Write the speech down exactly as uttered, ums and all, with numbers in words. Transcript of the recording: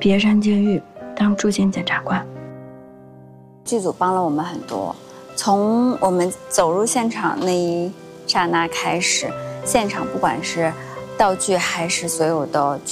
别山监狱当驻监检察官。 剧组帮了我们很多，从我们走入现场那一刹那开始，现场不管是道具还是所有的